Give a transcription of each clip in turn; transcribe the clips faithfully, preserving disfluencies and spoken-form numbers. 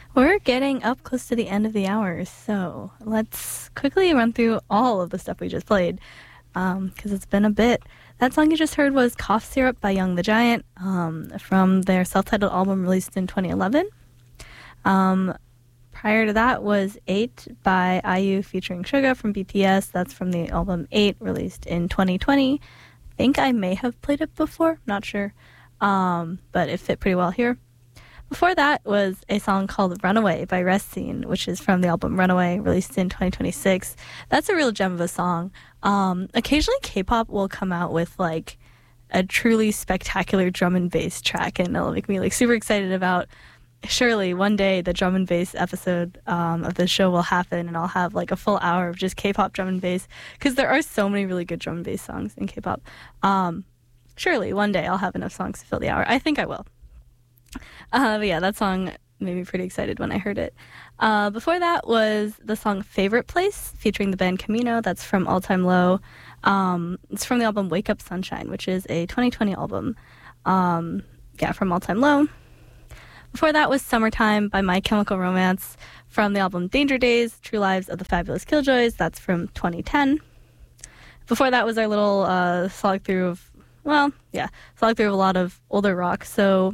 We're getting up close to the end of the hour, so let's quickly run through all of the stuff we just played, because um, it's been a bit. That song you just heard was Cough Syrup by Young the Giant, um, from their self-titled album released in twenty eleven. Um, prior to that was eight by I U featuring Suga from B T S. That's from the album eight, released in twenty twenty. I think I may have played it before, not sure, um, but it fit pretty well here. Before that was a song called Runaway by Resteen, which is from the album Runaway, released in twenty twenty-six. That's a real gem of a song. Um, occasionally K-pop will come out with like a truly spectacular drum and bass track, and it'll make me like super excited about, surely one day the drum and bass episode um, of the show will happen, and I'll have like a full hour of just K-pop drum and bass, because there are so many really good drum and bass songs in K-pop. Um, surely one day I'll have enough songs to fill the hour. I think I will. Uh, but yeah, that song made me pretty excited when I heard it. Uh, before that was the song Favorite Place, featuring the band Camino. That's from All Time Low. Um, it's from the album Wake Up Sunshine, which is a twenty twenty album. Um, yeah, from All Time Low. Before that was Summertime by My Chemical Romance, from the album Danger Days, True Lives of the Fabulous Killjoys. That's from twenty ten. Before that was our little uh, slog through of, well, yeah, slog through of a lot of older rock. So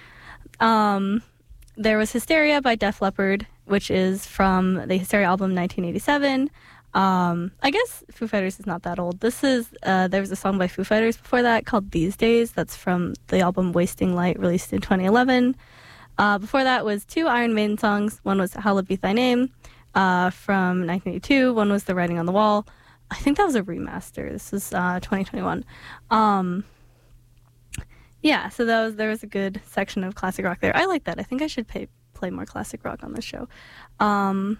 Um, there was Hysteria by Def Leppard, which is from the Hysteria album nineteen eighty-seven. Um, I guess Foo Fighters is not that old. This is, uh, there was a song by Foo Fighters before that called These Days. That's from the album Wasting Light, released in twenty eleven. Uh, before that was two Iron Maiden songs. One was Hallowed Be Thy Name, uh, from nineteen eighty-two. One was The Writing on the Wall. I think that was a remaster. This is, uh, twenty twenty-one. Um... Yeah, so that was, there was a good section of classic rock there. I like that. I think I should pay, play more classic rock on this show. Um,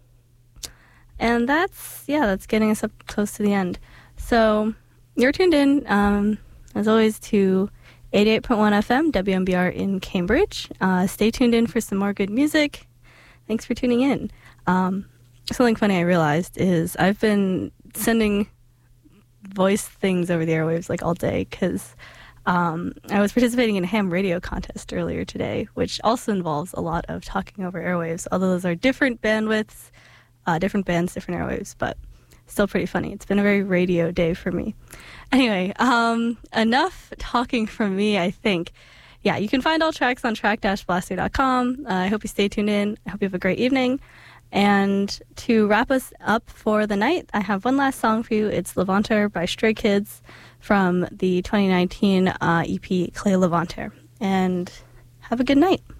and that's, yeah, that's getting us up close to the end. So you're tuned in, um, as always, to eighty-eight point one F M, W M B R in Cambridge. Uh, stay tuned in for some more good music. Thanks for tuning in. Um, something funny I realized is I've been sending voice things over the airwaves like all day, because Um, I was participating in a ham radio contest earlier today, which also involves a lot of talking over airwaves, although those are different bandwidths, uh, different bands, different airwaves, but still pretty funny. It's been a very radio day for me. Anyway, um, enough talking from me, I think. Yeah, you can find all tracks on track dash blaster dot com. Uh, I hope you stay tuned in. I hope you have a great evening. And to wrap us up for the night, I have one last song for you. It's Levanter by Stray Kids, from the twenty nineteen uh, E P Clay Levanter. And have a good night.